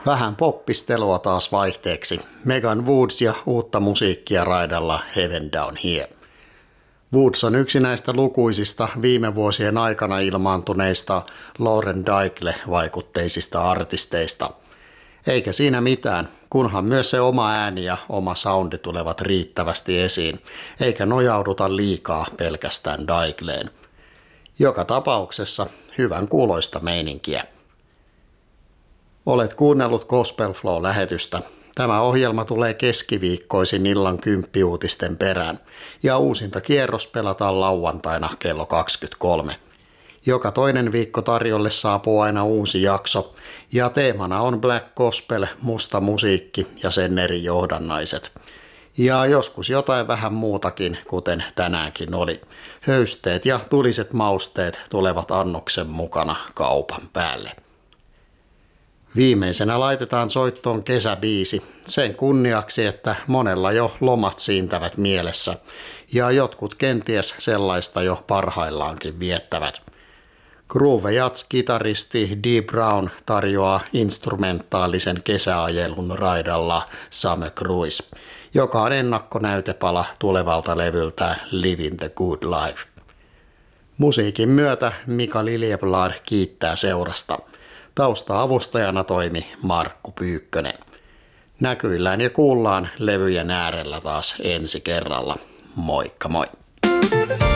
Vähän poppistelua taas vaihteeksi. Megan Woods ja uutta musiikkia raidalla Heaven Down Here. Woods on yksi näistä lukuisista viime vuosien aikana ilmaantuneista Lauren Daigle-vaikutteisista artisteista. Eikä siinä mitään, kunhan myös se oma ääni ja oma soundi tulevat riittävästi esiin, eikä nojauduta liikaa pelkästään Daigleen. Joka tapauksessa hyvän kuuloista meininkiä. Olet kuunnellut Gospel Flow-lähetystä. Tämä ohjelma tulee keskiviikkoisin illan 10 uutisten perään ja uusinta kierros pelataan lauantaina kello 23. Joka toinen viikko tarjolle saapuu aina uusi jakso ja teemana on Black Gospel, musta musiikki ja sen eri johdannaiset. Ja joskus jotain vähän muutakin, kuten tänäänkin oli. Höysteet ja tuliset mausteet tulevat annoksen mukana kaupan päälle. Viimeisenä laitetaan soittoon kesäbiisi sen kunniaksi, että monella jo lomat siintävät mielessä ja jotkut kenties sellaista jo parhaillaankin viettävät. Groove Jazz-kitaristi Dee Brown tarjoaa instrumentaalisen kesäajelun raidalla Summer Cruise, joka on ennakkonäytepala tulevalta levyltä Living the Good Life. Musiikin myötä Mika Liljeblad kiittää seurasta. Tausta-avustajana toimi Markku Pyykkönen. Näkyillään ja kuullaan levyjen äärellä taas ensi kerralla. Moikka moi!